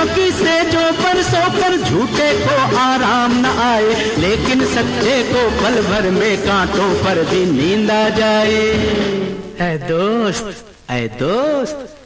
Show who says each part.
Speaker 1: की सेजों पर सोकर झूठे को आराम न आए, लेकिन सच्चे को पल भर में कांटों पर भी नींद आ जाए। ऐ दोस्त, ऐ दोस्त,